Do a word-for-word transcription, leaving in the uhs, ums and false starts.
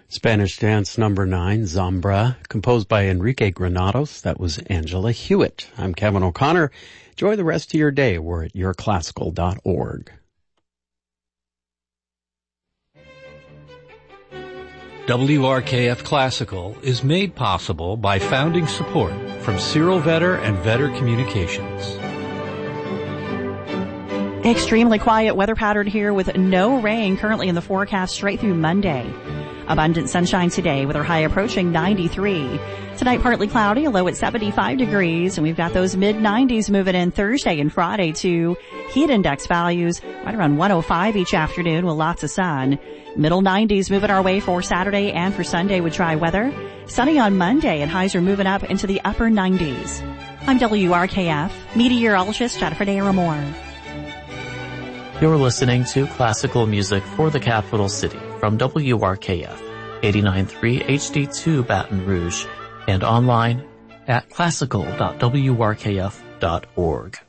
Spanish dance number nine, Zambra, composed by Enrique Granados. That was Angela Hewitt. I'm Kevin O'Connor. Enjoy the rest of your day. We're at your classical dot org. W R K F Classical is made possible by founding support from Cyril Vetter and Vetter Communications. Extremely quiet weather pattern here with no rain currently in the forecast straight through Monday. Abundant sunshine today with our high approaching ninety-three. Tonight partly cloudy, a low at seventy-five degrees, and we've got those mid nineties moving in Thursday and Friday too. Heat index values right around one oh five each afternoon with lots of sun. Middle nineties moving our way for Saturday and for Sunday with dry weather. Sunny on Monday and highs are moving up into the upper nineties. I'm W R K F meteorologist Jennifer Daramore. You're listening to classical music for the capital city from W R K F eighty-nine point three H D two Baton Rouge and online at classical dot w r k f dot org.